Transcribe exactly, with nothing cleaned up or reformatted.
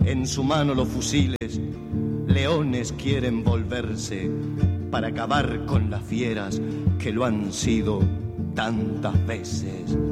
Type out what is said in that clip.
en su mano los fusiles, leones quieren volverse para acabar con las fieras que lo han sido tantas veces.